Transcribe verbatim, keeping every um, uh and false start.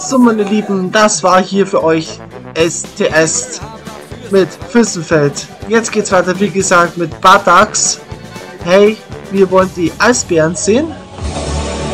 So, meine Lieben, das war hier für euch S T S mit Fürstenfeld. Jetzt geht's weiter, wie gesagt, mit Bardax. Hey, wir wollen die Eisbären sehen.